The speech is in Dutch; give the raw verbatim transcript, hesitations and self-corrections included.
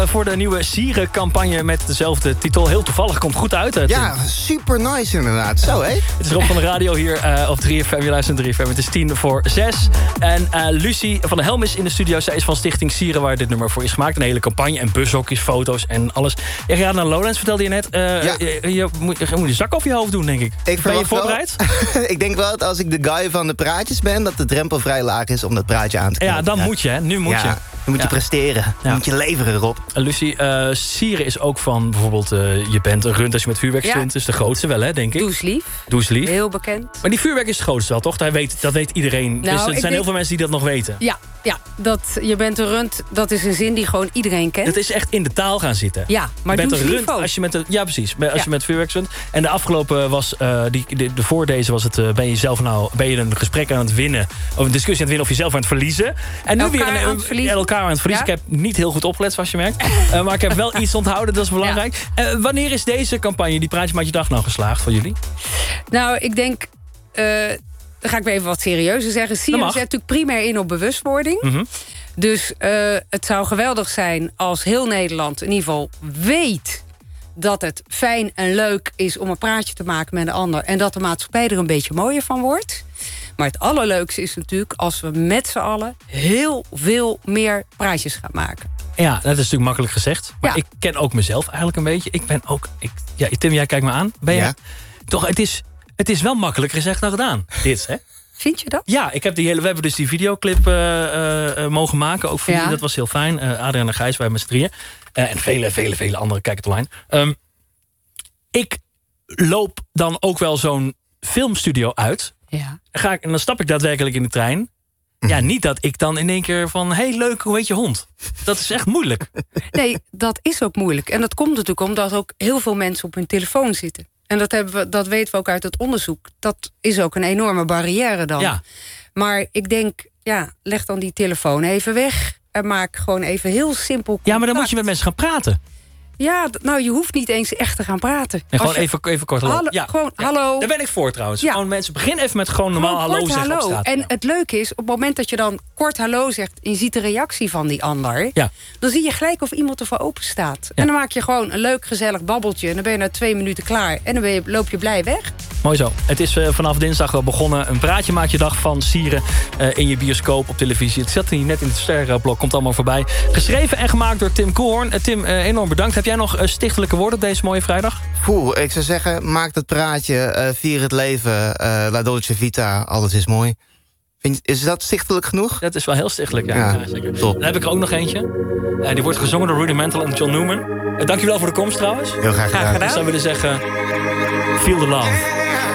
Voor de nieuwe Sieren-campagne met dezelfde titel. Heel toevallig, komt goed uit. Tim. Ja, super nice inderdaad. Zo, hé? Het is Rob van de radio hier uh, op drie F M. Je luistert naar drie F M. Het is tien voor zes. En uh, Lucie van der Helm is in de studio. Zij is van Stichting Sieren, waar dit nummer voor is gemaakt. Een hele campagne en bushokjes, foto's en alles. Je gaat naar Lowlands, vertelde je net. Uh, ja. je, je, moet, je moet je zak over je hoofd doen, denk ik. ik ben je voorbereid? Ik denk wel dat als ik de guy van de praatjes ben, dat de drempel vrij laag is om dat praatje aan te kunnen. Ja, dan ja. moet je, hè. Nu moet ja. je. Dan moet je ja. presteren. Dan ja. moet je leveren, Rob. Uh, Lucie, uh, Sieren is ook van bijvoorbeeld... Uh, je bent een rund als je met vuurwerk stunt. Ja. Dus de grootste wel, hè, denk ik. Doeslief. Doeslief. Heel bekend. Maar die vuurwerk is het grootste wel, toch? Dat weet, dat weet iedereen. Nou, dus er zijn denk... heel veel mensen die dat nog weten. Ja, ja, dat je bent een rund, dat is een zin die gewoon iedereen kent. Het is echt in de taal gaan zitten. Ja, maar je bent een rund ook. als je met de, ja, precies. Als ja. je met vuurwerk stunt. En de afgelopen was... Uh, die, de, de voor deze was het... Uh, ben je zelf nou... Ben je een gesprek aan het winnen? Of een discussie aan het winnen of jezelf aan het verliezen? En nu elkaar weer een, aan het verliezen. elkaar aan het verliezen. Ja? Ik heb niet heel goed opgelet, zoals je merkt. uh, maar ik heb wel iets onthouden, dat is belangrijk. Ja. Uh, wanneer is deze campagne, die Praatje Maatje Dag, nou geslaagd voor jullie? Nou, ik denk... Uh, dan ga ik weer even wat serieuzer zeggen. Sieren zet natuurlijk primair in op bewustwording. Mm-hmm. Dus uh, het zou geweldig zijn als heel Nederland in ieder geval weet... dat het fijn en leuk is om een praatje te maken met een ander... en dat de maatschappij er een beetje mooier van wordt. Maar het allerleukste is natuurlijk als we met z'n allen... heel veel meer praatjes gaan maken. Ja, dat is natuurlijk makkelijk gezegd. Maar ja. ik ken ook mezelf eigenlijk een beetje. Ik ben ook... Ik, ja, Tim, jij kijkt me aan. Ben je? Ja. Toch, het is, het is wel makkelijker gezegd dan gedaan. Dit, hè? Vind je dat? Ja, ik heb die hele, we hebben dus die videoclip uh, uh, mogen maken. Ook voor ja. jullie, dat was heel fijn. Uh, Adriaan en Gijs, wij met z'n drieën. Uh, en vele, vele, vele andere, kijk het online. Um, ik loop dan ook wel zo'n filmstudio uit. Ja. Ga ik, en dan stap ik daadwerkelijk in de trein. Ja, niet dat ik dan in één keer van... hey, leuk, hoe heet je hond? Dat is echt moeilijk. Nee, dat is ook moeilijk. En dat komt natuurlijk omdat ook heel veel mensen op hun telefoon zitten. En dat, hebben we, dat weten we ook uit het onderzoek. Dat is ook een enorme barrière dan. Ja. Maar ik denk, ja, leg dan die telefoon even weg... en maak gewoon even heel simpel contact. Ja, maar dan moet je met mensen gaan praten. Ja, nou, je hoeft niet eens echt te gaan praten. En gewoon je... even, even kort hallo. hallo Ja. Gewoon ja. hallo. Daar ben ik voor trouwens. Ja. Gewoon mensen, begin even met gewoon normaal gewoon hallo kort, zeggen hallo. op straat. En ja. het leuke is, op het moment dat je dan kort hallo zegt... en je ziet de reactie van die ander... Ja. dan zie je gelijk of iemand ervoor open staat. Ja. En dan maak je gewoon een leuk, gezellig babbeltje... en dan ben je na twee minuten klaar. En dan ben je, loop je blij weg. Mooi zo. Het is uh, vanaf dinsdag wel begonnen. Een praatje maak je dag van Sieren uh, in je bioscoop op televisie. Het zat hier net in het sterrenblok, komt allemaal voorbij. Geschreven en gemaakt door Tim Koelhoorn. Uh, Tim, uh, enorm bedankt. Heb jij nog uh, stichtelijke woorden op deze mooie vrijdag? Poeh, ik zou zeggen, maak dat praatje, uh, vier het leven, uh, La Dolce Vita, alles is mooi. Vind je, is dat stichtelijk genoeg? Dat is wel heel stichtelijk, ja. ja, ja zeker. Top. Dan heb ik er ook nog eentje. Uh, die wordt gezongen door Rudimental en John Newman. Uh, dankjewel voor de komst trouwens. Heel graag gedaan. Graag gedaan. Dus dan willen zeggen, feel the love.